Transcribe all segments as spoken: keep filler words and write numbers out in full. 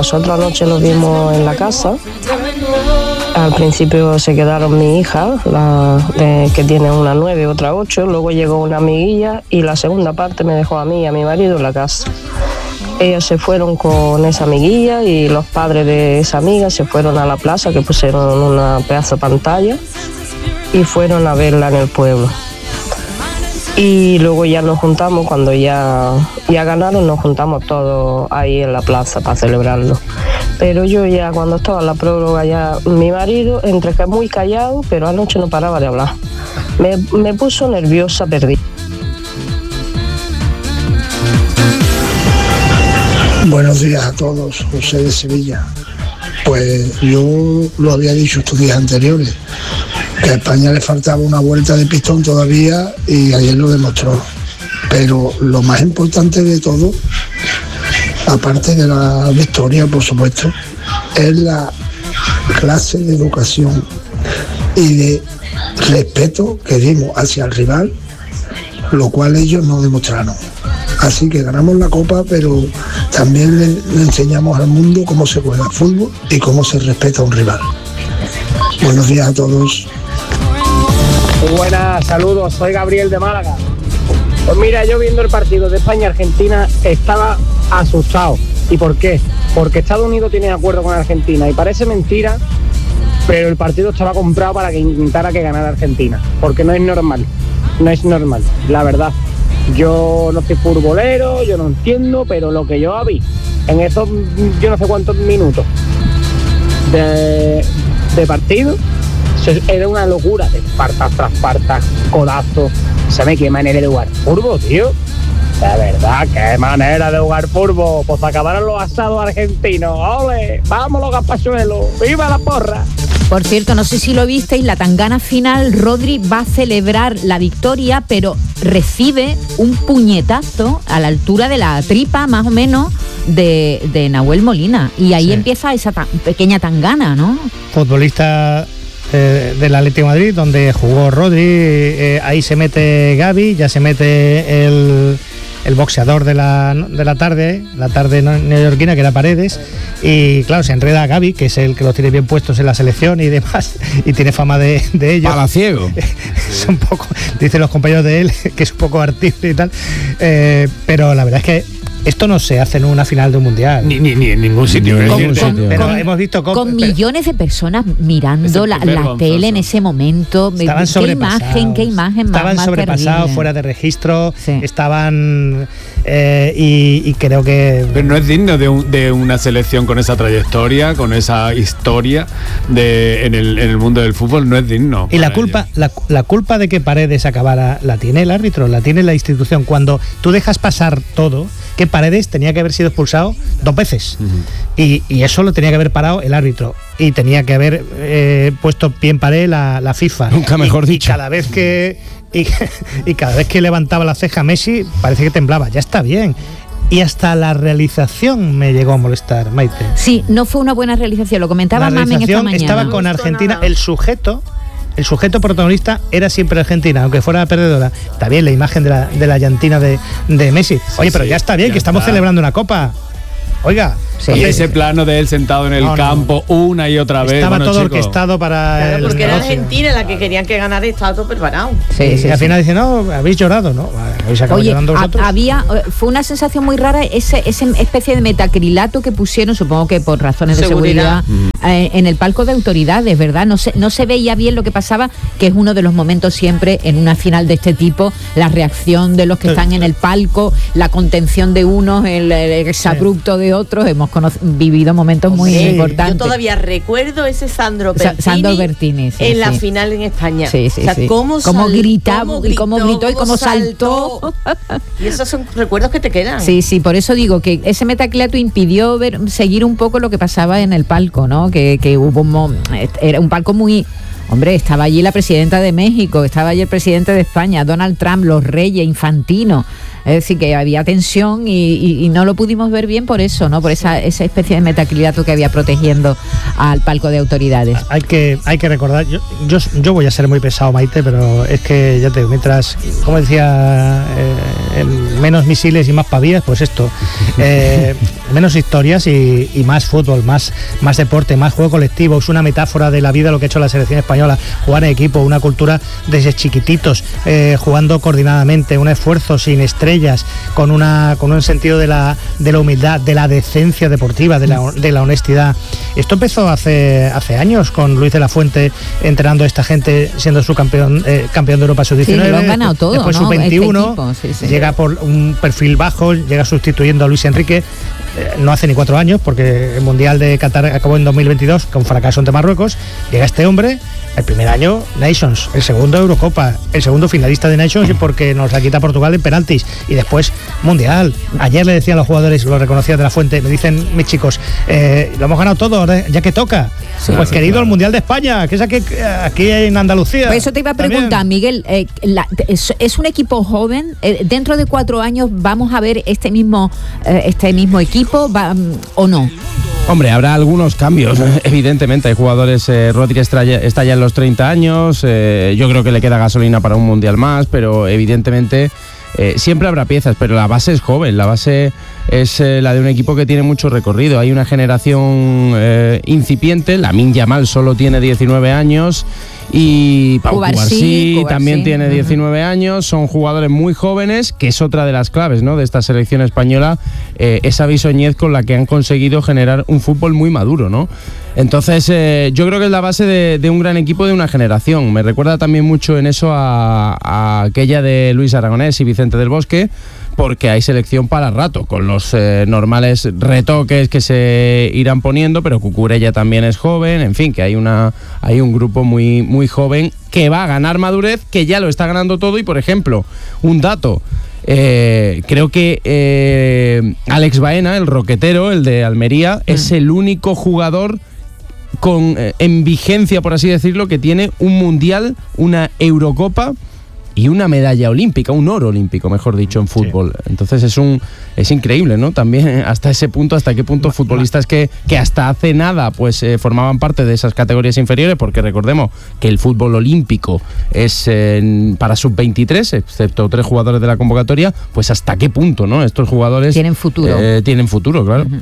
nosotros anoche lo vimos en la casa. Al principio se quedaron mi hija, la de, que tiene una nueve y otra ocho, luego llegó una amiguilla y la segunda parte me dejó a mí y a mi marido en la casa. Ellos se fueron con esa amiguilla y los padres de esa amiga se fueron a la plaza, que pusieron una pedazo de pantalla, y fueron a verla en el pueblo. Y luego ya nos juntamos, cuando ya, ya ganaron, nos juntamos todos ahí en la plaza para celebrarlo. Pero yo ya cuando estaba en la prórroga, ya mi marido, entre que muy callado, pero anoche no paraba de hablar. Me, me puso nerviosa, perdí. Buenos días a todos, José de Sevilla. Pues yo lo había dicho estos días anteriores, que a España le faltaba una vuelta de pistón todavía y ayer lo demostró. Pero lo más importante de todo, aparte de la victoria, por supuesto, es la clase de educación y de respeto que dimos hacia el rival, lo cual ellos no demostraron. Así que ganamos la Copa, pero también le, le enseñamos al mundo cómo se juega el fútbol y cómo se respeta a un rival. Buenos días a todos. Muy buenas, saludos, soy Gabriel de Málaga. Pues mira, yo viendo el partido de España-Argentina estaba asustado. ¿Y por qué? Porque Estados Unidos tiene acuerdo con Argentina y parece mentira, pero el partido estaba comprado para que intentara que ganara Argentina, porque no es normal, no es normal, la verdad. Yo no soy futbolero, yo no entiendo, pero lo que yo vi en esos yo no sé cuántos minutos de, de partido, era una locura de partas tras partas, codazos. ¿Sabes qué manera de jugar fútbol, tío? De verdad, qué manera de jugar fútbol. Pues acabaron los asados argentinos. ¡Ole! ¡Vamos los gazpachuelos! ¡Viva la porra! Por cierto, no sé si lo visteis, la tangana final, Rodri va a celebrar la victoria, pero recibe un puñetazo a la altura de la tripa, más o menos, de, de Nahuel Molina. Y ahí sí empieza esa ta- pequeña tangana, ¿no? Futbolista eh, del Atlético de Madrid, donde jugó Rodri, eh, ahí se mete Gavi, ya se mete el... el boxeador de la, de la tarde, la tarde neoyorquina, que era Paredes, y claro, se enreda a Gavi, que es el que los tiene bien puestos en la selección y demás, y tiene fama de, de ellos. Palaciego. Es un poco, dicen los compañeros de él, que es un poco artista y tal, eh, pero la verdad es que esto no se hace en una final de un mundial. Ni, ni, ni en ningún sitio. Con, con, con, pero con, hemos visto con, con pero, millones de personas mirando la, la tele en ese momento. Estaban qué imagen, qué imagen estaban más, sobrepasados, más fuera de registro, sí. estaban eh, y, y creo que... Pero no es digno de, un, de una selección con esa trayectoria, con esa historia de, en, el, en el mundo del fútbol, no es digno. Y la culpa, la, la culpa de que Paredes acabara la tiene el árbitro, la tiene la institución. Cuando tú dejas pasar todo, que Paredes tenía que haber sido expulsado dos veces, uh-huh. y, y eso lo tenía que haber parado el árbitro y tenía que haber eh, puesto pie en pared la, la FIFA. Nunca mejor y, dicho. Y cada vez que y, y cada vez que levantaba la ceja Messi parece que temblaba. Ya está bien. Y hasta la realización me llegó a molestar, Maite. Sí, no fue una buena realización, lo comentaba Mamen esta mañana. Estaba con Argentina, el sujeto El sujeto protagonista era siempre Argentina, aunque fuera perdedora. Está bien la imagen de la, de la llantina de, de Messi. Oye, sí, pero ya está bien, ya que estamos está. celebrando una copa. Oiga. Sí. Y ese plano de él sentado en el no, campo no. una y otra vez. Estaba bueno, todo chico. orquestado para claro, el porque era negocio. Argentina la que querían que ganara y estaba todo preparado. Sí, sí, sí, y al final dice, no, habéis llorado, ¿no? Habéis acabado Oye, llorando vosotros. había, fue una sensación muy rara ese, ese especie de metacrilato que pusieron, supongo que por razones de seguridad, seguridad mm. eh, en el palco de autoridades, ¿verdad? No se, no se veía bien lo que pasaba, que es uno de los momentos siempre en una final de este tipo, la reacción de los que están en el palco, la contención de unos, el, el exabrupto sí. de otros. Hemos conocido, vivido momentos muy sí. importantes. Yo todavía recuerdo ese Sandro Bertini, Sandro Bertini sí, en sí. la final en España. Sí, sí, o sea, sí. cómo, cómo sal, gritaba cómo y cómo gritó y cómo saltó. saltó. Y esos son recuerdos que te quedan. Sí, sí, por eso digo que ese metacrilato impidió ver, seguir un poco lo que pasaba en el palco, ¿no? Que, que hubo era un palco muy... Hombre, estaba allí la presidenta de México, estaba allí el presidente de España, Donald Trump, los reyes, Infantino, Es decir, que había tensión y, y, y no lo pudimos ver bien por eso, ¿no? Por esa, esa especie de metacrilato que había protegiendo al palco de autoridades. Hay que, hay que recordar, yo, yo, yo voy a ser muy pesado, Maite, pero es que ya te digo, mientras, como decía, eh, menos misiles y más pavías, pues esto, eh, menos historias y, y más fútbol, más, más deporte, más juego colectivo. Es una metáfora de la vida lo que ha hecho la selección española, jugar en equipo, una cultura desde chiquititos, eh, jugando coordinadamente, un esfuerzo sin estrellas, con una con un sentido de la de la humildad, de la decencia deportiva, de la, de la honestidad. Esto empezó hace hace años con Luis de la Fuente entrenando a esta gente, siendo su campeón eh, campeón de Europa sub diecinueve, sí, lo han ganado todo, después ¿no? sub veintiuno, este sí, sí. Llega por un perfil bajo, llega sustituyendo a Luis Enrique. No hace ni cuatro años, porque el Mundial de Qatar acabó en dos mil veintidós con fracaso ante Marruecos. Llega este hombre, el primer año Nations, el segundo Eurocopa, el segundo finalista de Nations, porque nos la quita Portugal en penaltis, y después Mundial. Ayer le decían a los jugadores, lo reconocía de la Fuente, me dicen mis chicos, eh, lo hemos ganado todo, ya que toca. Sí, pues sí, querido, claro. El Mundial de España, que es aquí, aquí en Andalucía. Pues eso te iba a preguntar, también. Miguel, eh, la, es, es un equipo joven, eh, dentro de cuatro años vamos a ver este mismo, eh, este mismo equipo. Va, ¿o no? Hombre, habrá algunos cambios, evidentemente. Hay jugadores, eh, Rodri está ya, está ya en los treinta años, eh, yo creo que le queda gasolina para un mundial más, pero evidentemente eh, siempre habrá piezas, pero la base es joven, la base es eh, la de un equipo que tiene mucho recorrido. Hay una generación eh, incipiente, Lamine Yamal solo tiene diecinueve años, y Pau Cubarsí también tiene diecinueve uh-huh. años. Son jugadores muy jóvenes, que es otra de las claves, ¿no?, de esta selección española, eh, esa bisoñez con la que han conseguido generar un fútbol muy maduro, ¿no? Entonces eh, yo creo que es la base de, de un gran equipo de una generación. Me recuerda también mucho en eso a, a aquella de Luis Aragonés y Vicente del Bosque, porque hay selección para rato, con los eh, normales retoques que se irán poniendo, pero Cucurella también es joven, en fin, que hay una hay un grupo muy, muy joven que va a ganar madurez, que ya lo está ganando todo. Y, por ejemplo, un dato, eh, creo que eh, Alex Baena, el roquetero, el de Almería, mm. es el único jugador con eh, en vigencia, por así decirlo, que tiene un mundial, una Eurocopa y una medalla olímpica, un oro olímpico, mejor dicho, en fútbol. Sí. Entonces es un es increíble, ¿no? También hasta ese punto, hasta qué punto futbolistas que, que hasta hace nada pues eh, formaban parte de esas categorías inferiores, porque recordemos que el fútbol olímpico es eh, para sub veintitrés, excepto tres jugadores de la convocatoria, pues hasta qué punto, ¿no? Estos jugadores tienen futuro. Eh, tienen futuro, claro. Uh-huh.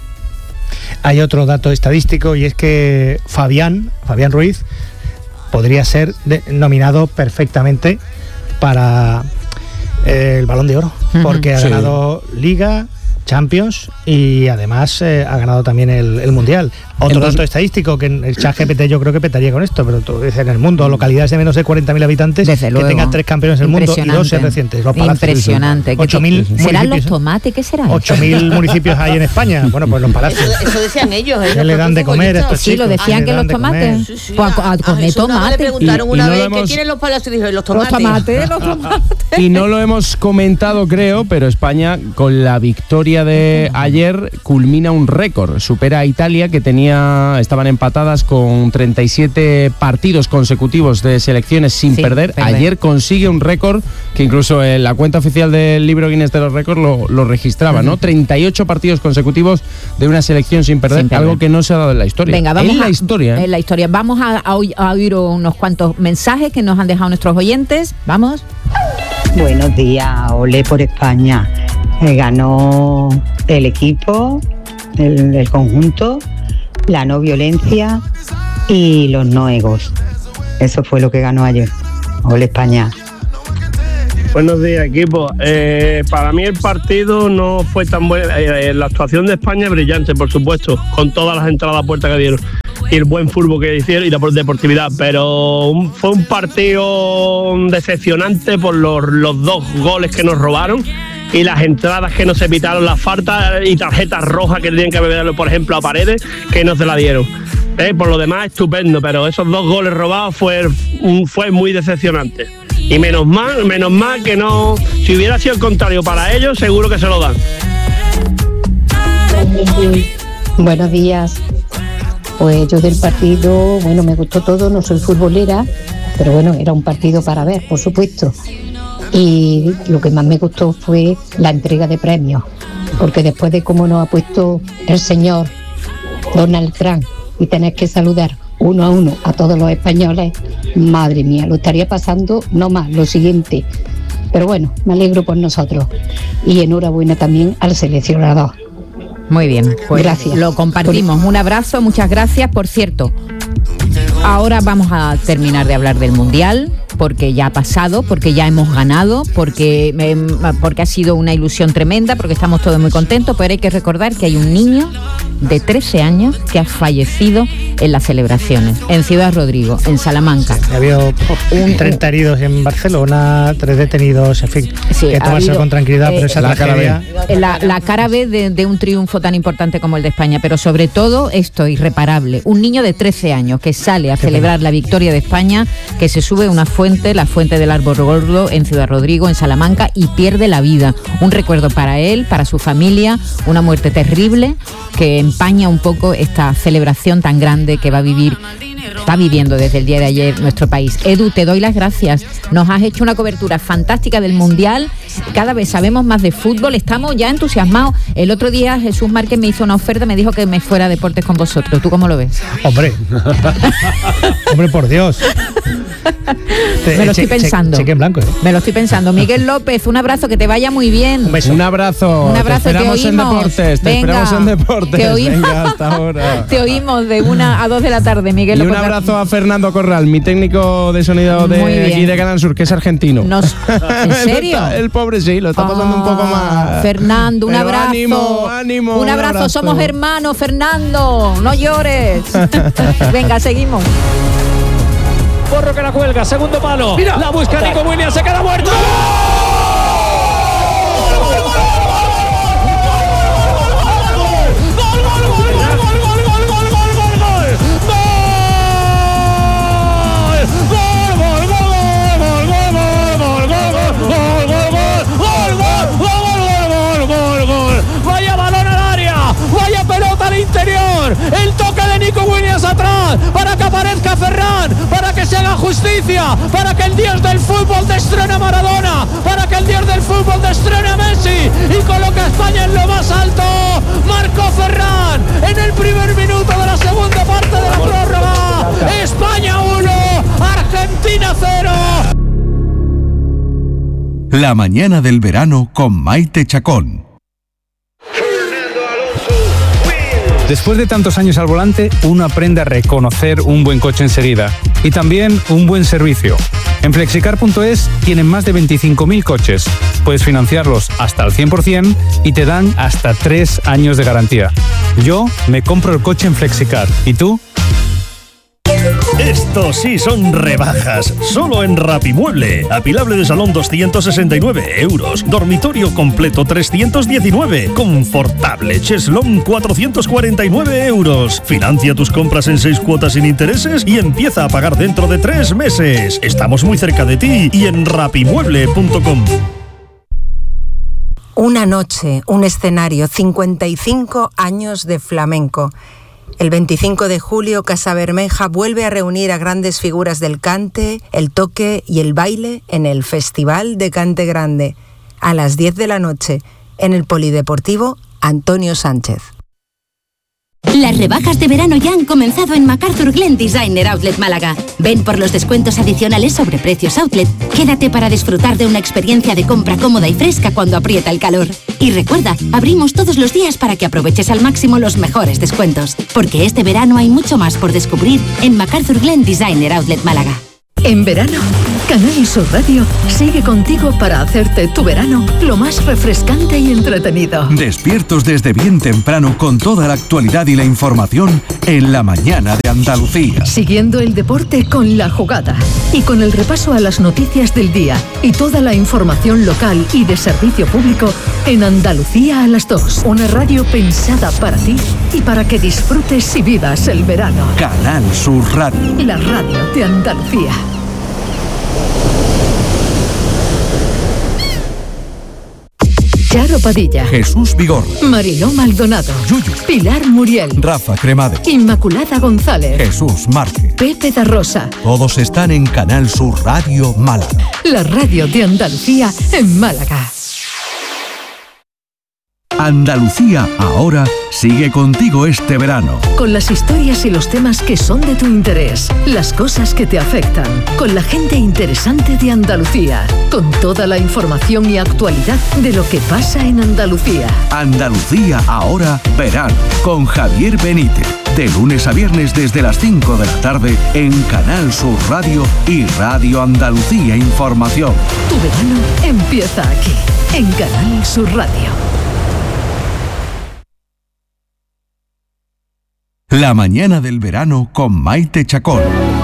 Hay otro dato estadístico, y es que Fabián, Fabián Ruiz, podría ser de, nominado perfectamente para eh, el Balón de Oro, uh-huh. porque ha sí. ganado Liga, Champions, y además eh, ha ganado también el, el Mundial. Otro Entonces, dato estadístico, que el ChatGPT yo creo que petaría con esto, pero tú dices, en el mundo, localidades de menos de cuarenta mil habitantes, que tengan tres campeones del mundo y dos recientes. Los palacios. Impresionante. ocho mil ¿Serán los tomates? ¿Qué serán? ocho mil municipios hay en España. Bueno, pues los palacios. Eso, eso decían ellos. ¿eh? ¿Qué le dan de comer a estos sí, chicos? lo decían que los tomates. Sí, sí. Pues a, a comer tomates. Le preguntaron y, una y no vez hemos... qué tienen los palacios, y dijo, los tomates. Los tomates, los tomates. Y no lo hemos comentado, creo, pero España, con la victoria de ayer, culmina un récord. Supera a Italia, que tenía estaban empatadas con treinta y siete partidos consecutivos de selecciones sin sí, perder. perder. Ayer consigue un récord que incluso en la cuenta oficial del libro Guinness de los récords lo, lo registraba, uh-huh. ¿no? treinta y ocho partidos consecutivos de una selección sin perder, sin perder, algo que no se ha dado en la historia. Venga, vamos en a, la historia. ¿eh? En la historia. Vamos a, a, a oír unos cuantos mensajes que nos han dejado nuestros oyentes. Vamos. Buenos días, olé por España. Eh, ganó el equipo, el, el conjunto, la no violencia y los no egos. Eso fue lo que ganó ayer. Olé España. Buenos días, equipo. Eh, para mí el partido no fue tan bueno. Eh, la actuación de España es brillante, por supuesto, con todas las entradas a puerta que dieron y el buen fútbol que hicieron y la deportividad, pero un, fue un partido decepcionante por los, los dos goles que nos robaron y las entradas que no se evitaron, las faltas y tarjetas rojas que tenían que beber, por ejemplo, a Paredes, que no se la dieron. Eh, por lo demás, estupendo, pero esos dos goles robados fue, fue muy decepcionante. Y menos mal, menos mal que no, si hubiera sido el contrario para ellos, seguro que se lo dan. Buenos días. Pues yo del partido, bueno, me gustó todo, no soy futbolera, pero bueno, era un partido para ver, por supuesto. Y lo que más me gustó fue la entrega de premios, porque después de cómo nos ha puesto el señor Donald Trump y tener que saludar uno a uno a todos los españoles, madre mía, lo estaría pasando no más, lo siguiente. Pero bueno, me alegro por nosotros y enhorabuena también al seleccionador. Muy bien, pues gracias. Lo compartimos. Un abrazo, muchas gracias. Por cierto, ahora vamos a terminar de hablar del Mundial, porque ya ha pasado, porque ya hemos ganado, porque, eh, porque ha sido una ilusión tremenda, porque estamos todos muy contentos, pero hay que recordar que hay un niño de trece años que ha fallecido en las celebraciones, en Ciudad Rodrigo, en Salamanca. Había un, treinta heridos en Barcelona, tres detenidos, en fin, sí, que tomárselo con tranquilidad, eh, pero esa la tragedia... cara B, la, la cara B de, de un triunfo tan importante como el de España, pero sobre todo esto, irreparable. Un niño de trece años que sale a celebrar la victoria de España, que se sube a una fuente, la fuente del Árbol Gordo, en Ciudad Rodrigo, en Salamanca, y pierde la vida. Un recuerdo para él, para su familia, una muerte terrible que empaña un poco esta celebración tan grande que va a vivir, está viviendo desde el día de ayer nuestro país. Edu, te doy las gracias. Nos has hecho una cobertura fantástica del Mundial. Cada vez sabemos más de fútbol, estamos ya entusiasmados. El otro día Jesús Márquez me hizo una oferta, me dijo que me fuera a deportes con vosotros. ¿Tú cómo lo ves? Hombre, hombre, por Dios. Me lo estoy pensando. Cheque en blanco, ¿eh? Me lo estoy pensando. Miguel López, un abrazo, que te vaya muy bien. Un beso. Un abrazo. Un abrazo. Te esperamos te en oímos. deportes. Te Venga, esperamos en deportes. Te oímos. Venga, hasta ahora. Te oímos de una a dos de la tarde, Miguel Y López. un abrazo a Fernando Corral, mi técnico de sonido de aquí de Canal Sur, que es argentino. Nos, ¿En serio? el, el pobre sí, lo está pasando ah, un poco más. Fernando, un Pero abrazo. Ánimo, ánimo. Un, un abrazo. abrazo, somos hermanos, Fernando. No llores. Venga, seguimos. Porro que la cuelga, segundo palo. Mira, la busca Nico Williams, se queda muerto. Interior, el toque de Nico Williams atrás, para que aparezca Ferran, para que se haga justicia, para que el dios del fútbol destrone a Maradona, para que el dios del fútbol destrone a Messi y coloque a España en lo más alto. Marcó Ferran en el primer minuto de la segunda parte de la prórroga. España uno, Argentina cero. La mañana del verano con Maite Chacón. Después de tantos años al volante, uno aprende a reconocer un buen coche enseguida y también un buen servicio. En flexicar punto es tienen más de veinticinco mil coches. Puedes financiarlos hasta el cien por ciento y te dan hasta tres años de garantía. Yo me compro el coche en Flexicar. ¿Y tú? Estos sí son rebajas, solo en Rapimueble. Apilable de salón doscientos sesenta y nueve euros, dormitorio completo trescientos diecinueve, confortable cheslón cuatrocientos cuarenta y nueve euros. Financia tus compras en seis cuotas sin intereses y empieza a pagar dentro de tres meses. Estamos muy cerca de ti y en rapimueble punto com. Una noche, un escenario, cincuenta y cinco años de flamenco. El veinticinco de julio, Casa Bermeja vuelve a reunir a grandes figuras del cante, el toque y el baile en el Festival de Cante Grande, a las diez de la noche, en el Polideportivo Antonio Sánchez. Las rebajas de verano ya han comenzado en MacArthur Glen Designer Outlet Málaga. Ven por los descuentos adicionales sobre precios outlet. Quédate para disfrutar de una experiencia de compra cómoda y fresca cuando aprieta el calor. Y recuerda, abrimos todos los días para que aproveches al máximo los mejores descuentos. Porque este verano hay mucho más por descubrir en MacArthur Glen Designer Outlet Málaga. En verano, Canal Sur Radio sigue contigo para hacerte tu verano lo más refrescante y entretenido. Despiertos desde bien temprano con toda la actualidad y la información en la mañana de Andalucía. Siguiendo el deporte con La Jugada y con el repaso a las noticias del día y toda la información local y de servicio público en Andalucía a las dos. Una radio pensada para ti y para que disfrutes y vivas el verano. Canal Sur Radio. La radio de Andalucía. Charo Padilla, Jesús Vigorra, Mariló Maldonado, Yuyu, Pilar Muriel, Rafa Cremades, Inmaculada González, Jesús Márquez. Pepe da Rosa. Todos están en Canal Sur Radio Málaga. La radio de Andalucía en Málaga. Andalucía ahora sigue contigo este verano. Con las historias y los temas que son de tu interés, las cosas que te afectan, con la gente interesante de Andalucía, con toda la información y actualidad de lo que pasa en Andalucía. Andalucía ahora verano con Javier Benítez. De lunes a viernes desde las cinco de la tarde en Canal Sur Radio y Radio Andalucía Información. Tu verano empieza aquí, en Canal Sur Radio. La mañana del verano con Maite Chacón.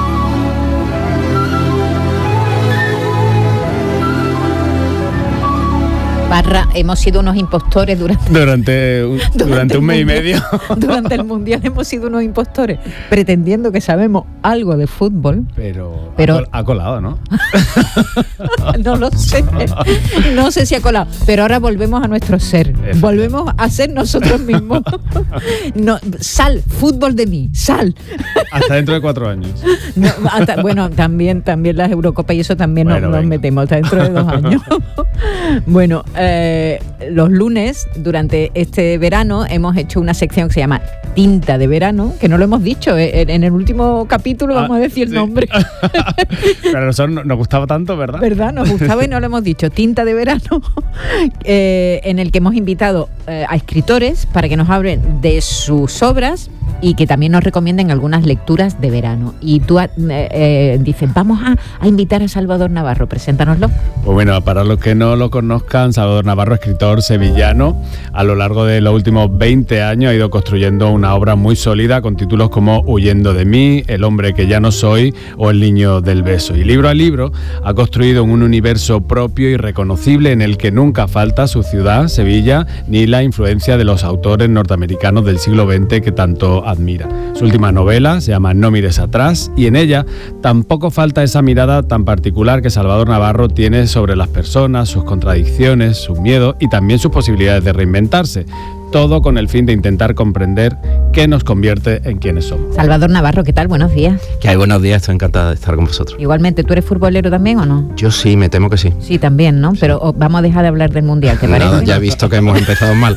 Parra, hemos sido unos impostores durante... Durante un, durante durante un mes y medio. Durante el Mundial hemos sido unos impostores, pretendiendo que sabemos algo de fútbol. Pero, pero ha colado, ¿no? No lo sé. No sé si ha colado. Pero ahora volvemos a nuestro ser. Volvemos a ser nosotros mismos. No, sal, fútbol de mí, sal. Hasta dentro de cuatro años. No, hasta, bueno, también, también las Eurocopas y eso también bueno, nos, nos metemos hasta dentro de dos años. Bueno, eh, los lunes, durante este verano, hemos hecho una sección que se llama Tinta de Verano, que no lo hemos dicho. En, en el último capítulo vamos ah, a decir sí. el nombre. Pero a nosotros nos gustaba tanto, ¿verdad? ¿Verdad? Nos gustaba y no lo hemos dicho. Tinta de Verano, eh, en el que hemos invitado eh, a escritores para que nos hablen de sus obras y que también nos recomienden algunas lecturas de verano. Y tú eh, eh, dices, vamos a, a invitar a Salvador Navarro, preséntanoslo. Pues bueno, para los que no lo conozcan, Salvador Navarro, escritor sevillano, a lo largo de los últimos veinte años ha ido construyendo una obra muy sólida con títulos como Huyendo de mí, El hombre que ya no soy o El niño del beso. Y libro a libro ha construido un universo propio y reconocible en el que nunca falta su ciudad, Sevilla, ni la influencia de los autores norteamericanos del siglo veinte que tanto admira. Su última novela se llama No mires atrás y en ella tampoco falta esa mirada tan particular que Salvador Navarro tiene sobre las personas, sus contradicciones, sus miedos y también sus posibilidades de reinventarse. Todo con el fin de intentar comprender qué nos convierte en quienes somos. Salvador Navarro, ¿qué tal? Buenos días. ¿Qué hay? Buenos días, estoy encantada de estar con vosotros. Igualmente, ¿tú eres futbolero también o no? Yo sí, me temo que sí. Sí, también, ¿no? Sí. Pero oh, vamos a dejar de hablar del Mundial, ¿te parece? No, ya he visto que hemos empezado mal.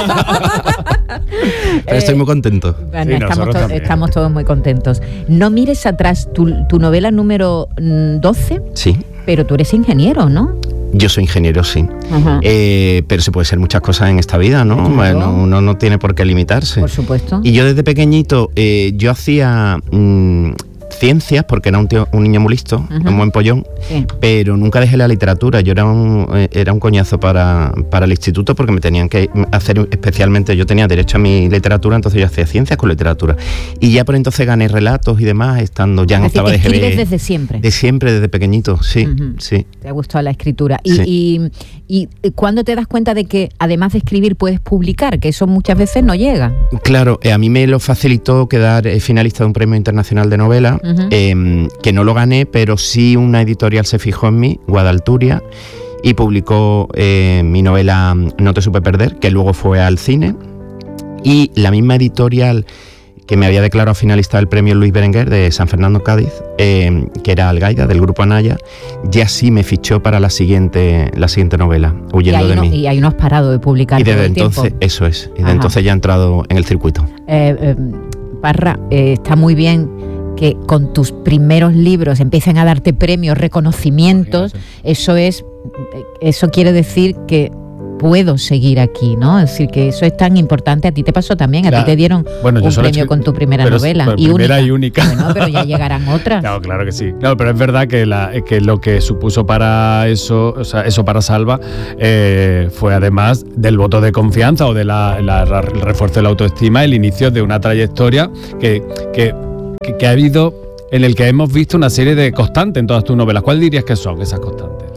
Pero estoy muy contento. Bueno, sí, estamos, to- estamos todos muy contentos. No mires atrás, tu, tu novela número doce. Sí. Pero tú eres ingeniero, ¿no? Yo soy ingeniero, sí. Eh, pero se puede ser muchas cosas en esta vida, ¿no? Claro. Bueno, uno no tiene por qué limitarse. Por supuesto. Y yo desde pequeñito, eh, yo hacía mmm, ciencias, porque era un, tío, un niño muy listo, uh-huh. un buen pollón, sí. pero nunca dejé la literatura. Yo era un, eh, era un coñazo para, para el instituto porque me tenían que hacer especialmente, yo tenía derecho a mi literatura, entonces yo hacía ciencias con literatura. Y ya por entonces gané relatos y demás, estando ya en octava de G B. ¿Escribes desde siempre? De siempre, desde pequeñito, sí, uh-huh. sí. ¿Te ha gustado la escritura? Y, sí. y, y ¿cuándo te das cuenta de que además de escribir puedes publicar? Que eso muchas veces no llega. Claro, eh, a mí me lo facilitó quedar eh, finalista de un premio internacional de novela, uh-huh. eh, que no lo gané, pero sí una editorial se fijó en mí, Guadalturia, y publicó eh, mi novela No te supe perder, que luego fue al cine, y la misma editorial que me había declarado finalista del premio Luis Berenguer de San Fernando, Cádiz, eh, que era Algaida, del grupo Anaya, ya sí me fichó para la siguiente, la siguiente novela, Huyendo de no, mí. Y ahí no has parado de publicar. Y desde todo el entonces, tiempo. Eso es, y desde entonces ya he entrado en el circuito. Eh, eh, Parra, eh, está muy bien que con tus primeros libros empiecen a darte premios, reconocimientos, sí, sí. eso es, eso quiere decir que puedo seguir aquí, ¿no? Es decir, que eso es tan importante. A ti te pasó también, a claro. ti te dieron bueno, un premio con tu primera novela. Y primera única. y única. Bueno, pero ya llegarán otras. Claro, claro que sí. No, pero es verdad que, la, que lo que supuso para eso, o sea, eso para Salva, eh, fue además del voto de confianza o del la, la, el refuerzo de la autoestima, el inicio de una trayectoria que, que, que, que ha habido, en el que hemos visto una serie de constantes en todas tus novelas. ¿Cuál dirías que son esas constantes?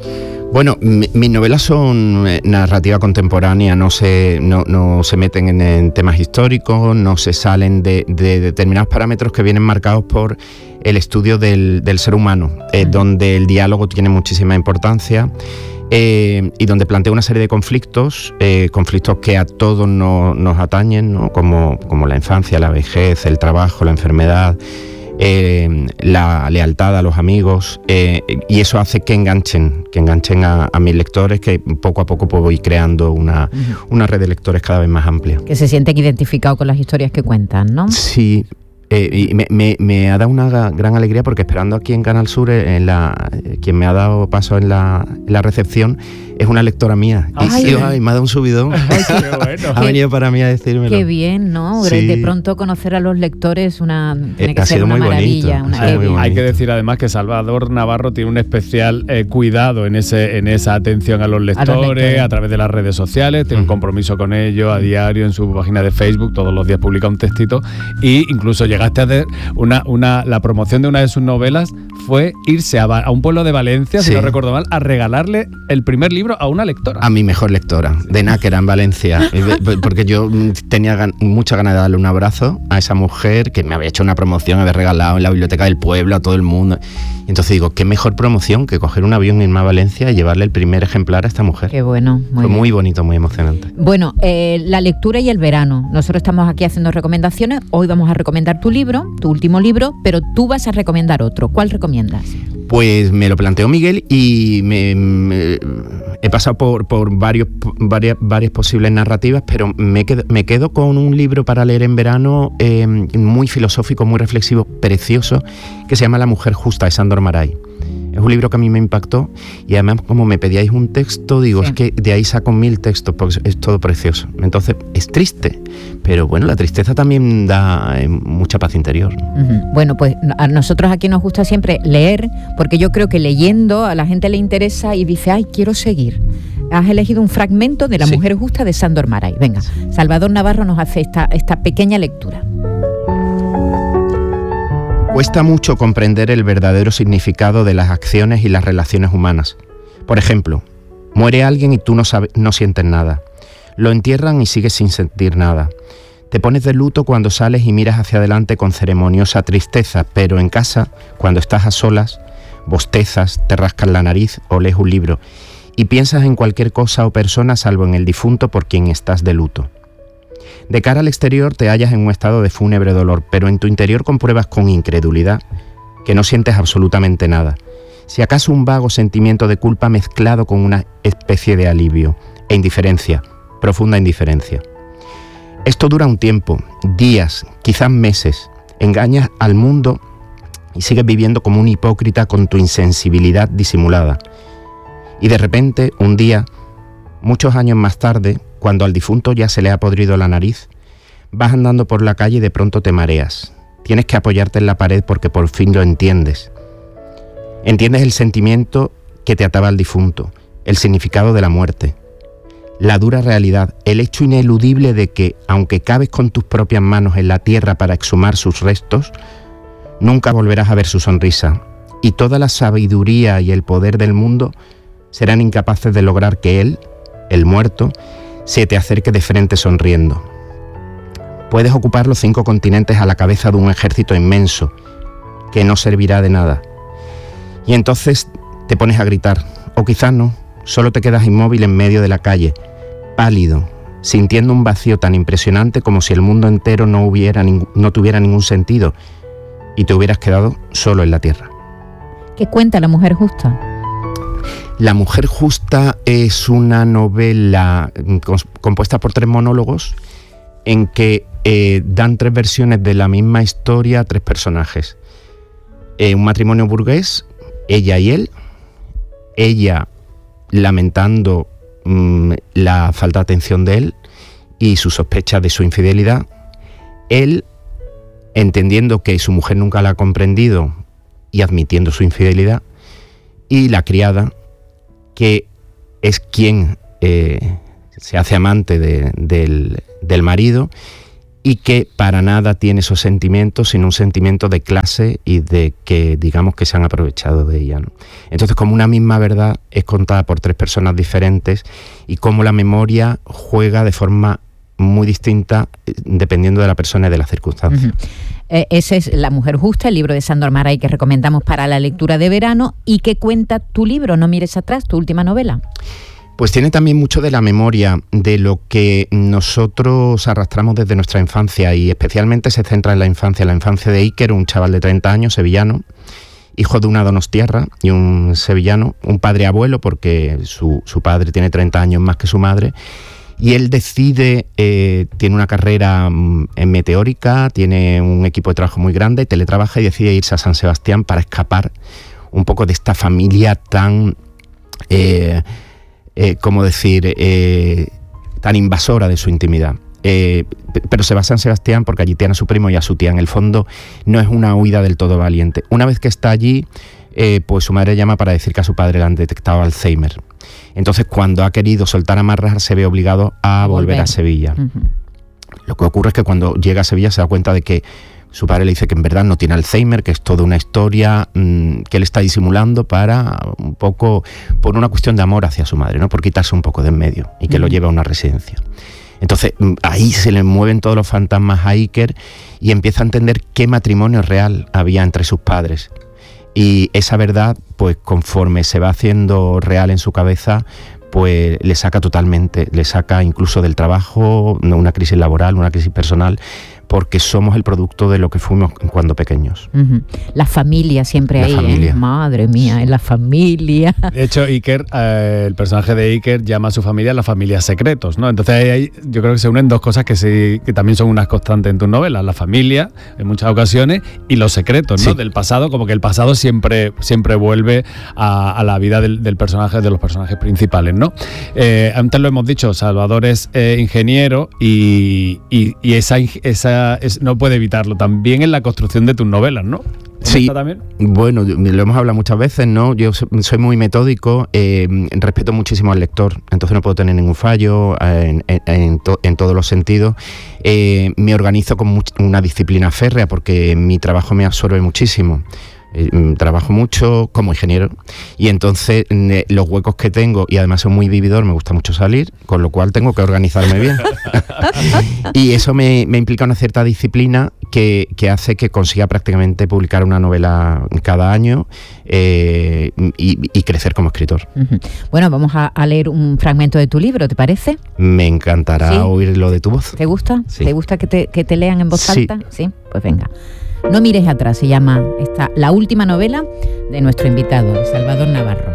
Bueno, mi, mis novelas son eh, narrativa contemporánea, no se, no, no se meten en, en temas históricos, no se salen de, de determinados parámetros que vienen marcados por el estudio del, del ser humano, eh, uh-huh. donde el diálogo tiene muchísima importancia. Eh, y donde plantea una serie de conflictos, eh, conflictos que a todos no, nos atañen, ¿no? como, como la infancia, la vejez, el trabajo, la enfermedad, eh, la lealtad a los amigos, eh, y eso hace que enganchen, que enganchen a, a mis lectores, que poco a poco pues, voy creando una, uh-huh. una red de lectores cada vez más amplia. Que se sienten identificados con las historias que cuentan, ¿no? Sí. Eh, y me, me, me ha dado una gran alegría porque esperando aquí en Canal Sur, en la, quien me ha dado paso en la, en la recepción es una lectora mía. Ay, y, ay, me ha dado un subidón. Ay, qué bueno. Ha venido para mí a decírmelo. Qué bien, ¿no? Sí. De pronto conocer a los lectores una, tiene eh, que ha ser sido una muy maravilla. bonito, Una, muy bonito. Hay que decir además que Salvador Navarro tiene un especial eh, cuidado en ese en esa atención a los lectores, a, los lectores. a través de las redes sociales, tiene un compromiso con ellos a diario en su página de Facebook, todos los días publica un textito, y incluso llegaste a hacer una, una la promoción de una de sus novelas fue irse a, a un pueblo de Valencia, sí. si no recuerdo mal, a regalarle el primer libro a una lectora. A mi mejor lectora, de Náquera, en Valencia, porque yo tenía gan- mucha ganas de darle un abrazo a esa mujer que me había hecho una promoción, me había regalado en la biblioteca del pueblo a todo el mundo. Y entonces digo, qué mejor promoción que coger un avión, irme a Valencia y llevarle el primer ejemplar a esta mujer. Qué bueno. Muy Fue bien. muy bonito, muy emocionante. Bueno, eh, la lectura y el verano. Nosotros estamos aquí haciendo recomendaciones. Hoy vamos a recomendar tu libro, tu último libro, pero tú vas a recomendar otro. ¿Cuál recomiendas? Pues me lo planteó Miguel y me, me, he pasado por, por varios, varias, varias posibles narrativas, pero me quedo, me quedo con un libro para leer en verano eh, muy filosófico, muy reflexivo, precioso, que se llama La mujer justa, de Sándor Márai. Es un libro que a mí me impactó y además como me pedíais un texto, digo, sí. es que de ahí saco mil textos porque es todo precioso. Entonces es triste, pero bueno, la tristeza también da eh, mucha paz interior. Uh-huh. Bueno, pues a nosotros aquí nos gusta siempre leer, porque yo creo que leyendo a la gente le interesa y dice, ay, quiero seguir. Has elegido un fragmento de La sí. mujer justa de Sándor Márai. Venga, Salvador Navarro nos hace esta, esta pequeña lectura. Cuesta mucho comprender el verdadero significado de las acciones y las relaciones humanas. Por ejemplo, muere alguien y tú no, sabes, no sientes nada. Lo entierran y sigues sin sentir nada. Te pones de luto cuando sales y miras hacia adelante con ceremoniosa tristeza, pero en casa, cuando estás a solas, bostezas, te rascas la nariz o lees un libro y piensas en cualquier cosa o persona salvo en el difunto por quien estás de luto. De cara al exterior te hallas en un estado de fúnebre dolor, pero en tu interior compruebas con incredulidad que no sientes absolutamente nada. Si acaso un vago sentimiento de culpa mezclado con una especie de alivio e indiferencia, profunda indiferencia. Esto dura un tiempo, días, quizás meses. Engañas al mundo y sigues viviendo como un hipócrita con tu insensibilidad disimulada. Y de repente, un día, muchos años más tarde, cuando al difunto ya se le ha podrido la nariz, vas andando por la calle y de pronto te mareas. Tienes que apoyarte en la pared porque por fin lo entiendes. Entiendes el sentimiento que te ataba al difunto, el significado de la muerte, la dura realidad, el hecho ineludible de que, aunque cabes con tus propias manos en la tierra para exhumar sus restos, nunca volverás a ver su sonrisa, y toda la sabiduría y el poder del mundo serán incapaces de lograr que él, el muerto, se te acerque de frente sonriendo. Puedes ocupar los cinco continentes a la cabeza de un ejército inmenso que no servirá de nada. Y entonces te pones a gritar, o quizás no, solo te quedas inmóvil en medio de la calle, pálido, sintiendo un vacío tan impresionante como si el mundo entero no, hubiera ning- no tuviera ningún sentido y te hubieras quedado solo en la tierra. ¿Qué cuenta La mujer justa? La mujer justa es una novela compuesta por tres monólogos en que eh, dan tres versiones de la misma historia a tres personajes. Eh, un matrimonio burgués, ella y él, ella lamentando mmm, la falta de atención de él y su sospecha de su infidelidad, él entendiendo que su mujer nunca la ha comprendido y admitiendo su infidelidad, y la criada, que es quien eh, se hace amante de, del, del marido y que para nada tiene esos sentimientos, sino un sentimiento de clase y de que, digamos, que se han aprovechado de ella, ¿no? Entonces, como una misma verdad es contada por tres personas diferentes y cómo la memoria juega de forma muy distinta dependiendo de la persona y de las circunstancias. Uh-huh. Eh, ese es La mujer justa, el libro de Sándor Márai que recomendamos para la lectura de verano. ¿Y qué cuenta tu libro, No mires atrás, tu última novela? Pues tiene también mucho de la memoria, de lo que nosotros arrastramos desde nuestra infancia, y especialmente se centra en la infancia, la infancia de Iker, un chaval de treinta años, sevillano, hijo de una donostiarra y un sevillano, un padre abuelo, porque su, su padre tiene treinta años más que su madre, y él decide, eh, tiene una carrera mm, en meteórica, tiene un equipo de trabajo muy grande, teletrabaja y decide irse a San Sebastián para escapar un poco de esta familia tan... Eh, Eh, como decir, eh, tan invasora de su intimidad. Eh, pero se va a San Sebastián porque allí tiene a su primo y a su tía. En el fondo no es una huida del todo valiente. Una vez que está allí, eh, pues su madre llama para decir que a su padre le han detectado Alzheimer. Entonces, cuando ha querido soltar amarras, se ve obligado a volver, volver a Sevilla. Uh-huh. Lo que ocurre es que cuando llega a Sevilla se da cuenta de que su padre le dice que en verdad no tiene Alzheimer, que es toda una historia mmm, que él está disimulando para un poco, por una cuestión de amor hacia su madre, ¿no? Por quitarse un poco de en medio y que mm. lo lleve a una residencia. Entonces ahí se le mueven todos los fantasmas a Iker y empieza a entender qué matrimonio real había entre sus padres. Y esa verdad, pues conforme se va haciendo real en su cabeza, pues le saca totalmente, le saca incluso del trabajo, una crisis laboral, una crisis personal, porque somos el producto de lo que fuimos cuando pequeños. Uh-huh. La familia siempre la ahí, familia. ¿eh? Madre mía, en la familia. De hecho, Iker, eh, el personaje de Iker llama a su familia la familia secretos, ¿no? Entonces ahí, ahí yo creo que se unen dos cosas que sí, que también son unas constantes en tus novelas, la familia en muchas ocasiones y los secretos, ¿no? Sí. Del pasado, como que el pasado siempre, siempre vuelve a, a la vida del, del personaje, de los personajes principales, ¿no? Eh, antes lo hemos dicho, Salvador es eh, ingeniero y, y, y esa, esa Es, no puede evitarlo también en la construcción de tus novelas, ¿no? Sí, también? Bueno, lo hemos hablado muchas veces, ¿no? Yo soy muy metódico, eh, respeto muchísimo al lector, entonces no puedo tener ningún fallo en, en, en, to, en todos los sentidos. Eh, me organizo con much, una disciplina férrea porque mi trabajo me absorbe muchísimo. Eh, trabajo mucho como ingeniero y entonces eh, los huecos que tengo, y además soy muy vividor, me gusta mucho salir, con lo cual tengo que organizarme bien. Y eso me, me implica una cierta disciplina que, que hace que consiga prácticamente publicar una novela cada año eh, y, y crecer como escritor. Uh-huh. Bueno, vamos a, a leer un fragmento de tu libro, ¿te parece? Me encantará ¿Sí? oírlo de tu voz. ¿Te gusta? Sí. ¿Te gusta que te, que te lean en voz sí. alta? Sí, pues venga. No mires atrás, se llama esta, la última novela de nuestro invitado, Salvador Navarro.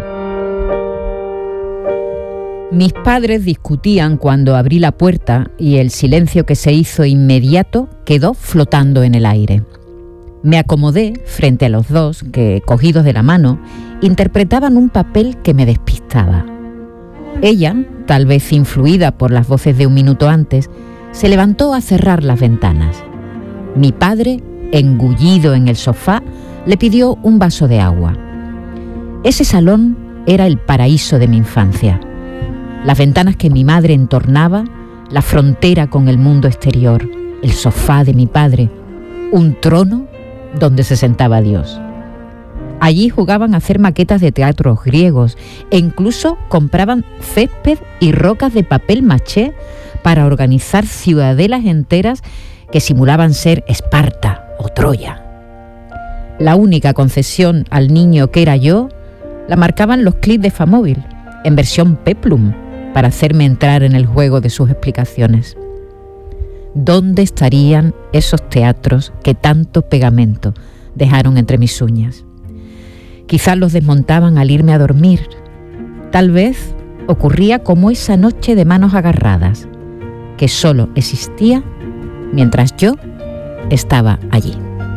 Mis padres discutían cuando abrí la puerta y el silencio que se hizo inmediato quedó flotando en el aire. Me acomodé frente a los dos que, cogidos de la mano, interpretaban un papel que me despistaba. Ella, tal vez influida por las voces de un minuto antes, se levantó a cerrar las ventanas. Mi padre, engullido en el sofá, le pidió un vaso de agua. Ese salón era el paraíso de mi infancia. Las ventanas que mi madre entornaba, la frontera con el mundo exterior, el sofá de mi padre, un trono donde se sentaba Dios. Allí jugaban a hacer maquetas de teatros griegos e incluso compraban césped y rocas de papel maché para organizar ciudadelas enteras que simulaban ser Esparta o Troya. La única concesión al niño que era yo la marcaban los clips de Famóvil, en versión Peplum, para hacerme entrar en el juego de sus explicaciones. ¿Dónde estarían esos teatros que tanto pegamento dejaron entre mis uñas? Quizás los desmontaban al irme a dormir. Tal vez ocurría como esa noche de manos agarradas, que solo existía mientras yo estaba allí.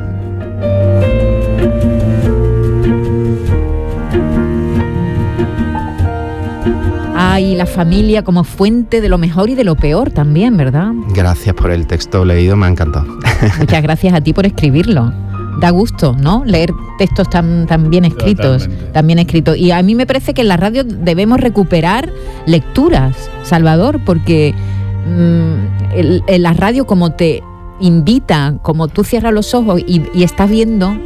Ay, la familia como fuente de lo mejor y de lo peor también, ¿verdad? Gracias por el texto leído, me ha encantado. Muchas gracias a ti por escribirlo. Da gusto, ¿no? Leer textos tan, tan bien escritos, Totalmente. tan bien escritos. Y a mí me parece que en la radio debemos recuperar lecturas, Salvador, porque mmm, en la radio como te invita, como tú cierras los ojos y, y estás viendo